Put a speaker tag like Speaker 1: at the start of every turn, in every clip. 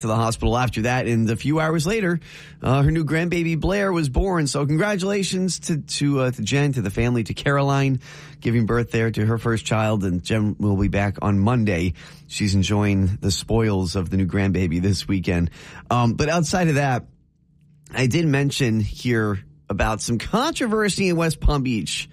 Speaker 1: to the hospital after that, and a few hours later, her new grandbaby Blair was born. So congratulations to Jen, to the family, to Caroline, giving birth there to her first child. And Jen will be back on Monday. She's enjoying the spoils of the new grandbaby this weekend. But outside of that, I did mention here about some controversy in West Palm Beach.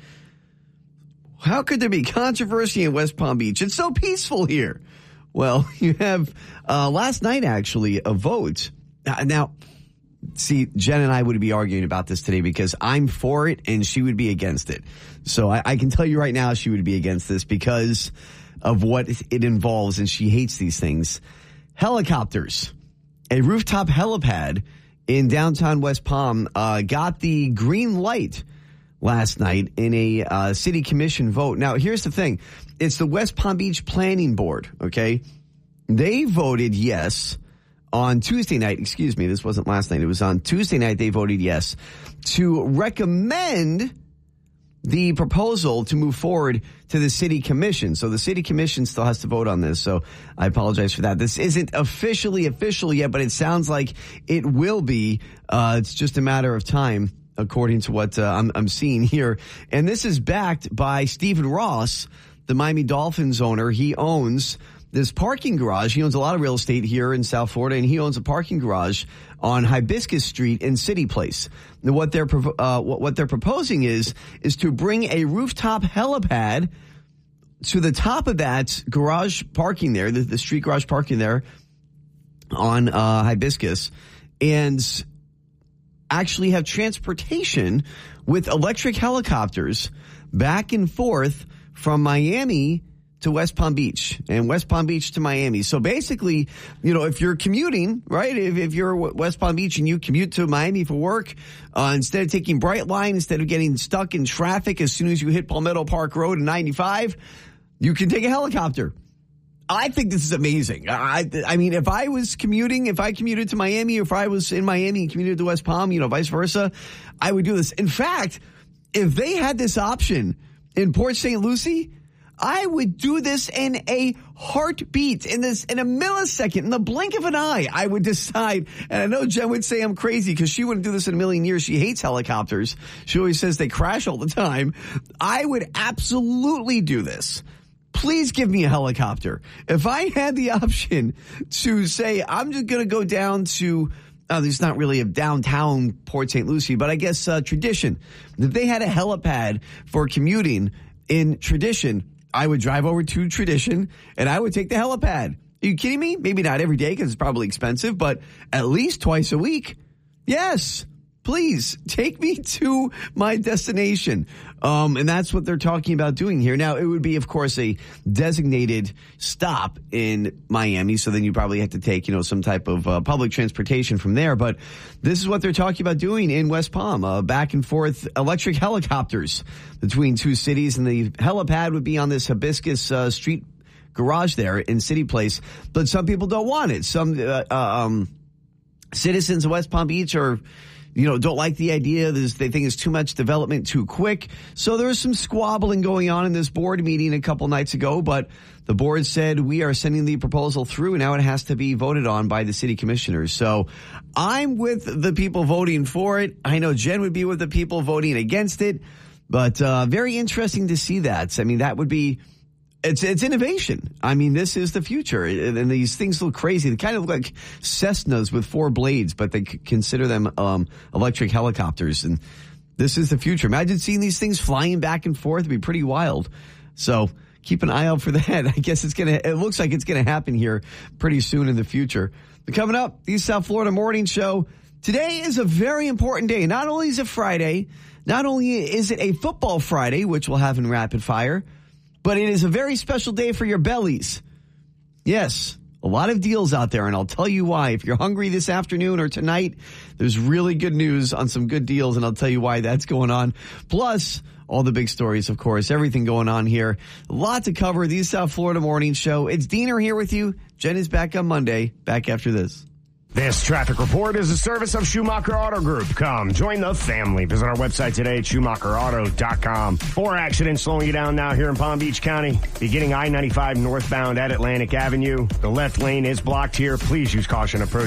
Speaker 1: How could there be controversy in West Palm Beach? It's so peaceful here. Well, you have last night, actually, a vote. Now, see, Jen and I would be arguing about this today because I'm for it and she would be against it. So I can tell you right now she would be against this because of what it involves, and she hates these things. Helicopters. A rooftop helipad in downtown West Palm got the green light last night in a city commission vote. Now, here's the thing. It's the West Palm Beach Planning Board, okay? They voted yes on Tuesday night. Excuse me, this wasn't last night. It was on Tuesday night they voted yes to recommend the proposal to move forward to the city commission. So the city commission still has to vote on this. So I apologize for that. This isn't officially official yet, but it sounds like it will be. It's just a matter of time, according to what I'm seeing here. And this is backed by Stephen Ross, the Miami Dolphins owner. He owns this parking garage. He owns a lot of real estate here in South Florida, and he owns a parking garage on Hibiscus Street in City Place. Now, what they're proposing is to bring a rooftop helipad to the top of that garage parking there, the street garage parking there on Hibiscus, and actually have transportation with electric helicopters back and forth from Miami to West Palm Beach and West Palm Beach to Miami. So basically, you know, if you're commuting, right, if you're West Palm Beach and you commute to Miami for work, instead of taking Brightline, instead of getting stuck in traffic as soon as you hit Palmetto Park Road and 95, you can take a helicopter. I think this is amazing. I mean, if I was commuting, if I commuted to Miami, if I was in Miami and commuted to West Palm, you know, vice versa, I would do this. In fact, if they had this option in Port St. Lucie, I would do this in a heartbeat, in a millisecond, in the blink of an eye. I would decide, and I know Jen would say I'm crazy because she wouldn't do this in a million years. She hates helicopters. She always says they crash all the time. I would absolutely do this. Please give me a helicopter. If I had the option to say, I'm just going to go down to, there's not really a downtown Port St. Lucie, but I guess Tradition. If they had a helipad for commuting in Tradition, I would drive over to Tradition and I would take the helipad. Are you kidding me? Maybe not every day because it's probably expensive, but at least twice a week. Yes. Please take me to my destination. And that's what they're talking about doing here. Now, it would be, of course, a designated stop in Miami. So then you probably have to take, you know, some type of public transportation from there. But this is what they're talking about doing in West Palm, back and forth electric helicopters between two cities. And the helipad would be on this Hibiscus Street garage there in City Place. But some people don't want it. Some citizens of West Palm Beach are, you know, don't like the idea. They think it's too much development too quick. So there's some squabbling going on in this board meeting a couple nights ago, but the board said we are sending the proposal through and now it has to be voted on by the city commissioners. So I'm with the people voting for it. I know Jen would be with the people voting against it, but very interesting to see that. I mean, that would be, it's innovation. I mean, this is the future. And these things look crazy. They kind of look like Cessnas with 4 blades, but they consider them electric helicopters. And this is the future. Imagine seeing these things flying back and forth. It'd be pretty wild. So keep an eye out for that. I guess it looks like it's going to happen here pretty soon in the future. But coming up, the South Florida Morning Show. Today is a very important day. Not only is it Friday, not only is it a football Friday, which we'll have in rapid fire, but it is a very special day for your bellies. Yes, a lot of deals out there, and I'll tell you why. If you're hungry this afternoon or tonight, there's really good news on some good deals, and I'll tell you why that's going on. Plus, all the big stories, of course, everything going on here. A lot to cover. The South Florida Morning Show. It's Diener here with you. Jen is back on Monday. Back after this.
Speaker 2: This traffic report is a service of Schumacher Auto Group. Come, join the family. Visit our website today at SchumacherAuto.com. 4 accidents slowing you down now here in Palm Beach County. Beginning I-95 northbound at Atlantic Avenue. The left lane is blocked here. Please use caution approach.